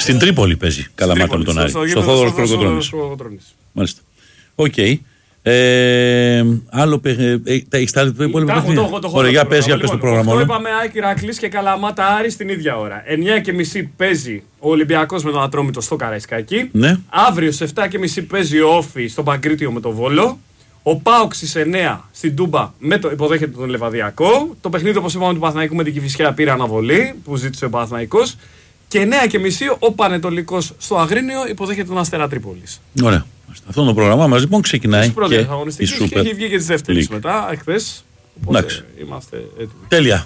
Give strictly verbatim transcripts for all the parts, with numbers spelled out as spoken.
Στην Τρίπολη παίζει Καλαμάτα με τον Άρη. Στο Θόδωρο Κολοκοτρώνης. Μάλιστα. Οκ. Ε, άλλο παιχνίδι. Έχεις τα άλλα υπόλοιπα παιχνίδια? Ωραία, για πες, για πες το πρόγραμμα. Αυτό είπαμε Άκη Ηρακλής και Καλαμάτα Άρη στην ίδια ώρα. εννιά και μισή παίζει ο Ολυμπιακός με τον Ατρόμητο στο Καραϊσκάκι. Ναι. Αύριο σε επτά και μισή παίζει ο Όφη στον Παγκρίτιο με τον Βόλο. Ο ΠΑΟΚ στις εννιά στην Τούμπα με το, υποδέχεται τον Λεβαδιακό. Το παιχνίδι, όπως είπαμε, του Παναθηναϊκού με την Κηφισιά πήρε αναβολή που ζήτησε ο Παναθηναϊκός. Και εννιά και μισή ο Πανετολικός στο Αγρίνιο υποδέχεται τον Αστέρα Τρίπολης. Ωραία. Αυτό το πρόγραμμά μας λοιπόν ξεκινάει. Και η Super και έχει βγει και τις δεύτερες μετά, εχθές. Οπότε είμαστε έτοιμοι. Τέλεια.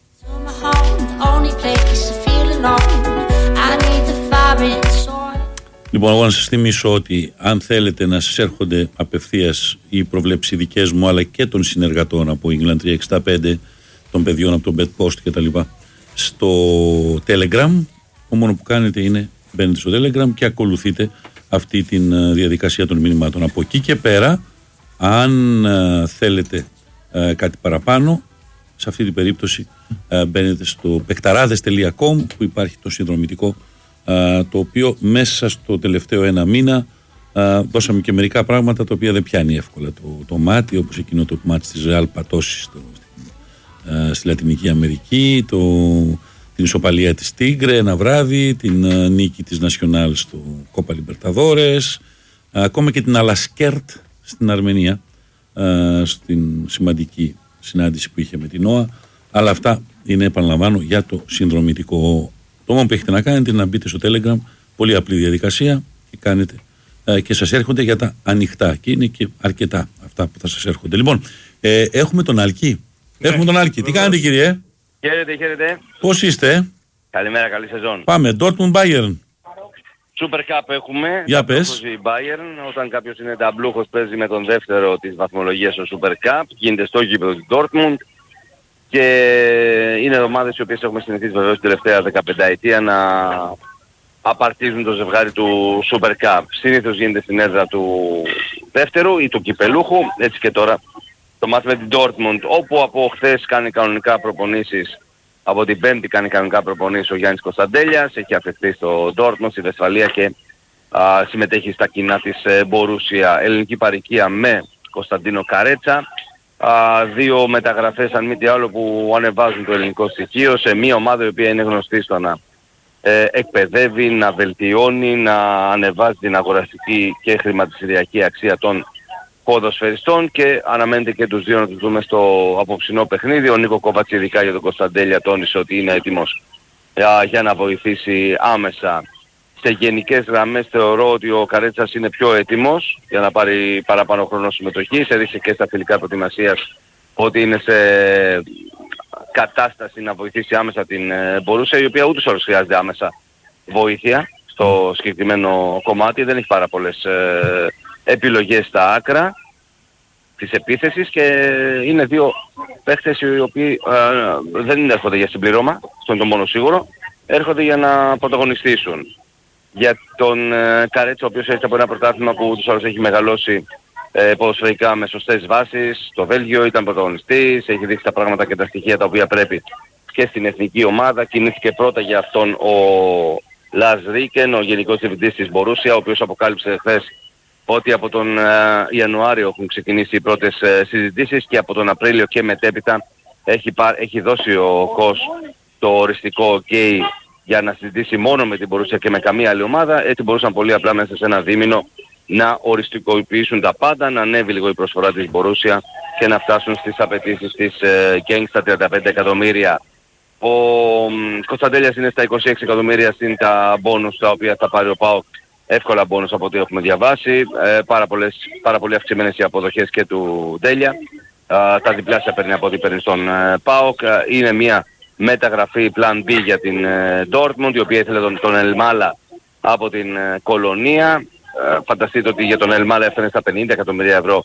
Λοιπόν, εγώ να σας θυμίσω ότι αν θέλετε να σας έρχονται απευθείας οι προβλέψεις δικές μου αλλά και των συνεργατών από England τριακόσια εξήντα πέντε, των παιδιών από τον BetPost και τα λοιπά, στο Telegram, το μόνο που κάνετε είναι μπαίνετε στο Telegram και ακολουθείτε αυτή τη διαδικασία των μηνυμάτων. Από εκεί και πέρα, αν uh, θέλετε uh, κάτι παραπάνω, σε αυτή την περίπτωση uh, μπαίνετε στο παικταράδες τελεία κομ που υπάρχει το συνδρομητικό, uh, το οποίο μέσα στο τελευταίο ένα μήνα uh, δώσαμε και μερικά πράγματα τα οποία δεν πιάνει εύκολα το, το μάτι, όπως εκείνο το μάτι της Ρεάλ Πατώση στο, uh, στη Λατινική Αμερική, το την ισοπαλία της Τίγκρε ένα βράδυ, την uh, νίκη της Νασιονάλ στο Κόπα Λιμπερταδόρες, uh, ακόμα και την Αλασκέρτ στην Αρμενία, uh, στην σημαντική συνάντηση που είχε με την ΟΑ. Αλλά αυτά είναι, επαναλαμβάνω, για το συνδρομητικό. Το μόνο που έχετε να κάνετε είναι να μπείτε στο Telegram, πολύ απλή διαδικασία, και κάνετε uh, και σας έρχονται για τα ανοιχτά. Και είναι και αρκετά αυτά που θα σας έρχονται. Λοιπόν, ε, έχουμε τον Άλκη. Ναι, έχουμε τον Άλκη. Τι κάνετε, κύριε? Χαίρετε, χαίρετε. Πώς είστε? Καλημέρα, καλή σεζόν. Πάμε, Dortmund Bayern. Super Cup έχουμε. Για πες. Η Bayern, όταν κάποιος είναι ταμπλούχος παίζει με τον δεύτερο της βαθμολογίας στο Super Cup, γίνεται στο γήπεδο του Dortmund και είναι ομάδες οι οποίες έχουμε συνηθίσει βεβαίως την τελευταία δεκαπενταετία να απαρτίζουν το ζευγάρι του Super Cup. Συνήθως γίνεται στην έδρα του δεύτερου ή του κυπελούχου, έτσι και τώρα το μάτι με την Dortmund, όπου από χθες κάνει κανονικά προπονήσεις, από την Πέμπτη κάνει κανονικά προπονήσεις ο Γιάννης Κωνσταντέλιας, έχει αφαιθεί στο Dortmund, στη Βεσφαλία και α, συμμετέχει στα κοινά της Μπορούσια. Ελληνική παροικία με Κωνσταντίνο Καρέτσα, α, δύο μεταγραφές αν μη τι άλλο που ανεβάζουν το ελληνικό στοιχείο σε μια ομάδα η οποία είναι γνωστή στο να ε, εκπαιδεύει, να βελτιώνει, να ανεβάζει την αγοραστική και χρηματιστηριακή αξία των ποδοσφαιριστών και αναμένεται και τους δύο να τους δούμε στο απόψινό παιχνίδι. Ο Νίκο Κόβατς ειδικά για τον Κωνσταντέλια τόνισε ότι είναι έτοιμος για, για να βοηθήσει άμεσα. Σε γενικές γραμμές θεωρώ ότι ο Καρέτσας είναι πιο έτοιμος για να πάρει παραπάνω χρόνο συμμετοχής. Έδειξε και στα φιλικά προετοιμασίας ότι είναι σε κατάσταση να βοηθήσει άμεσα την Μπορούσια, η οποία ούτως όλους χρειάζεται άμεσα βοήθεια στο συγκεκριμένο κομμάτι. Δεν έχει πάρα πολλές ε, επιλογές στα άκρα της επίθεσης και είναι δύο παίχτες οι οποίοι ε, δεν έρχονται για συμπληρώμα, αυτό είναι το μόνο σίγουρο, έρχονται για να πρωταγωνιστήσουν. Για τον ε, Καρέτσα, ο οποίος έρχεται από ένα πρωτάθλημα που ούτως άλλως έχει μεγαλώσει ε, ποδοσφαιρικά με σωστές βάσεις, στο Βέλγιο ήταν πρωταγωνιστής, έχει δείξει τα πράγματα και τα στοιχεία τα οποία πρέπει και στην εθνική ομάδα. Κινήθηκε πρώτα για αυτόν ο Λας Ρίκεν, ο γενικός διευθυντής της Μπορούσια, ο οποίος αποκάλυψε χθες ότι από τον uh, Ιανουάριο έχουν ξεκινήσει οι πρώτες uh, συζητήσεις και από τον Απρίλιο και μετέπειτα έχει, έχει δώσει ο Κος το οριστικό OK για να συζητήσει μόνο με την Μπορούσια και με καμία άλλη ομάδα. Έτσι μπορούσαν πολύ απλά μέσα σε ένα δίμηνο να οριστικοποιήσουν τα πάντα, να ανέβει λίγο η προσφορά της Μπορούσια και να φτάσουν στις απαιτήσεις της Γκένγκ uh, στα τριάντα πέντε εκατομμύρια. Ο um, Κωνσταντέλιας είναι στα είκοσι έξι εκατομμύρια συν τα μπόνους τα οποία θα πάρει ο ΠΑΟΚ. Εύκολα μπόνους από ό,τι έχουμε διαβάσει, ε, πάρα, πολλές, πάρα πολύ αυξημένες οι αποδοχές και του Ντέλια, ε, τα διπλάσια παίρνει από ό,τι παίρνει στον ε, ΠΑΟΚ. Ε, είναι μια μεταγραφή Plan B για την ε, Dortmund, η οποία ήθελε τον, τον Ελμάλα από την ε, Κολονία. Ε, φανταστείτε ότι για τον Ελμάλα έφερε στα πενήντα εκατομμύρια ευρώ